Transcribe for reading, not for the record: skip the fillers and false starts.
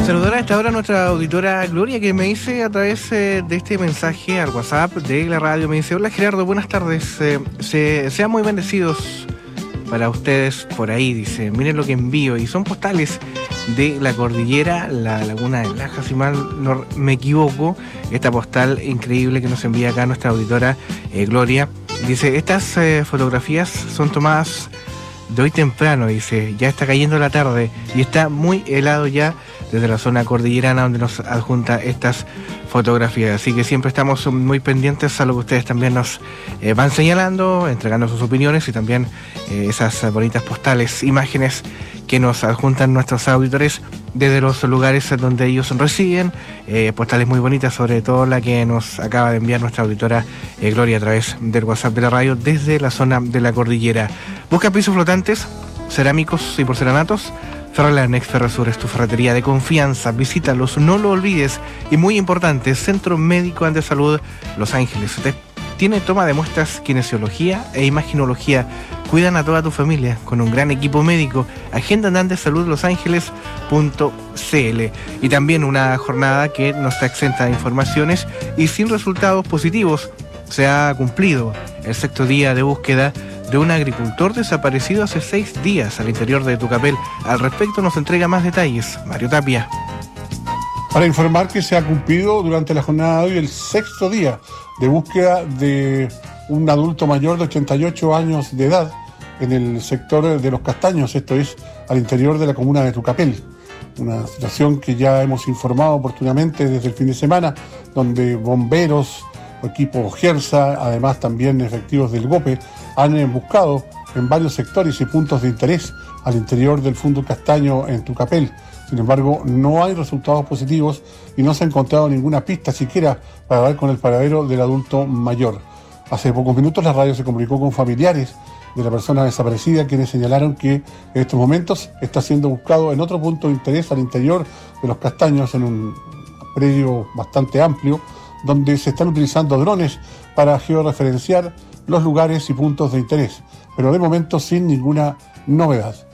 Saludar a esta hora a nuestra auditora Gloria, que me dice a través de este mensaje al WhatsApp de la radio, me dice: hola Gerardo, buenas tardes, sean muy bendecidos para ustedes por ahí, dice, miren lo que envío, y son postales de la cordillera, la laguna de Laja, si mal no me equivoco, esta postal increíble que nos envía acá nuestra auditora Gloria. Dice, estas fotografías son tomadas de hoy temprano, dice, ya está cayendo la tarde y está muy helado ya desde la zona cordillerana donde nos adjunta estas fotografías. Así que siempre estamos muy pendientes a lo que ustedes también nos van señalando, entregando sus opiniones y también esas bonitas postales, imágenes que nos adjuntan nuestros auditores desde los lugares donde ellos residen, postales muy bonitas, sobre todo la que nos acaba de enviar nuestra auditora Gloria a través del WhatsApp de la radio desde la zona de la cordillera. Busca pisos flotantes, cerámicos y porcelanatos. Ferrolanex Ferrosur es tu ferretería de confianza, visítalos, no lo olvides. Y muy importante, Centro Médico de Salud Los Ángeles. Tiene toma de muestras, kinesiología e imaginología. Cuidan a toda tu familia con un gran equipo médico. Agenda en andesaludlosangeles.cl. Y también una jornada que no está exenta de informaciones y sin resultados positivos. Se ha cumplido el 6º día de búsqueda de un agricultor desaparecido hace 6 días al interior de Tucapel. Al respecto nos entrega más detalles Mario Tapia. Para informar que se ha cumplido durante la jornada de hoy el 6º día de búsqueda de un adulto mayor de 88 años de edad en el sector de Los Castaños, esto es, al interior de la comuna de Tucapel. Una situación que ya hemos informado oportunamente desde el fin de semana, donde bomberos, equipos GERSA, además también efectivos del GOPE, han buscado en varios sectores y puntos de interés al interior del Fundo Castaño en Tucapel. Sin embargo, no hay resultados positivos y no se ha encontrado ninguna pista siquiera para dar con el paradero del adulto mayor. Hace pocos minutos la radio se comunicó con familiares de la persona desaparecida, quienes señalaron que en estos momentos está siendo buscado en otro punto de interés al interior de Los Castaños, en un predio bastante amplio, donde se están utilizando drones para georreferenciar los lugares y puntos de interés, pero de momento sin ninguna novedad.